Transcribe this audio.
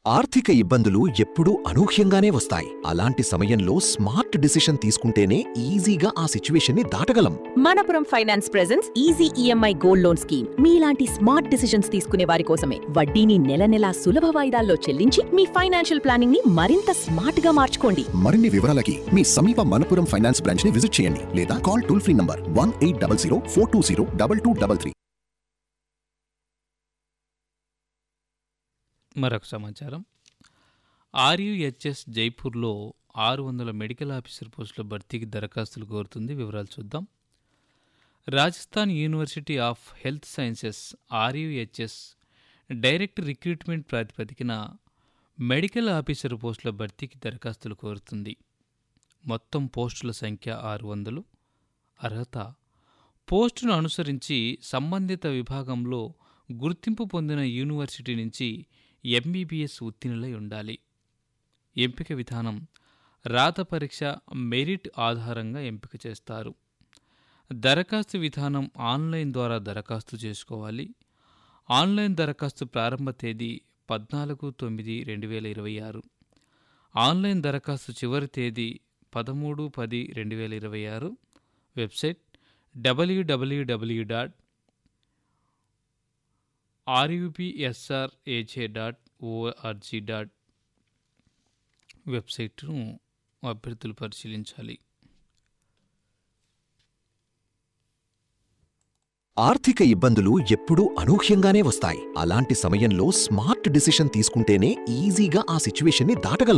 ఆర్థిక ఇబ్బందులు ఎప్పుడూ అనూహ్యంగానే వస్తాయి. అలాంటి సమయంలో స్మార్ట్ డిసిషన్ తీసుకుంటేనే ఈజీగా ఆ సిచ్యువేషన్ని దాటగలం. Manappuram finance presents easy EMI gold loan scheme. మీలాంటి స్మార్ట్ డిసిషన్స్ తీసుకునే వారి కోసమే. వడ్డీని నెల నెలా సులభ వాయిదాల్లో చెల్లించి మీ ఫైనాన్షియల్ ప్లానింగ్ ని మరింత స్మార్ట్ గా మార్చుకోండి. మరిన్ని వివరాలకి మీ సమీప మనపురం ఫైనాన్స్ బ్రాంచ్ ని విజిట్ చేయండి లేదా కాల్ టోల్ ఫ్రీ నంబర్ 1800 420 2233. మరొక సమాచారం. ఆర్యుహెచ్ఎస్ జైపూర్లో 600 మెడికల్ ఆఫీసర్ పోస్టుల భర్తీకి దరఖాస్తులు కోరుతుంది. వివరాలు చూద్దాం. Rajasthan university of health sciences ఆర్యుహెచ్ఎస్ direct recruitment ప్రాతిపదికన మెడికల్ ఆఫీసర్ పోస్టుల భర్తీకి దరఖాస్తులు కోరుతుంది. మొత్తం పోస్టుల సంఖ్య 600. అర్హత పోస్టును అనుసరించి సంబంధిత విభాగంలో గుర్తింపు పొందిన యూనివర్సిటీ నుంచి ఎంబీబీఎస్ ఉత్తీర్ణులై ఉండాలి. ఎంపిక విధానం రాత పరీక్ష మెరిట్ ఆధారంగా ఎంపిక చేస్తారు. దరఖాస్తు విధానం ఆన్లైన్ ద్వారా దరఖాస్తు చేసుకోవాలి. ఆన్లైన్ దరఖాస్తు ప్రారంభ తేదీ 14/9/2026. ఆన్లైన్ దరఖాస్తు చివరి తేదీ 13/10/2026. Website www.rupsraj.org. వెబ్సైట్ను అభ్యర్థులు పరిశీలించాలి. ఆర్థిక ఇబ్బందులు ఎప్పుడూ అనూహ్యంగానే వస్తాయి. అలాంటి సమయంలో స్మార్ట్ డిసిషన్ తీసుకుంటేనే ఈజీగా ఆ సిచ్యువేషన్ని దాటగలం.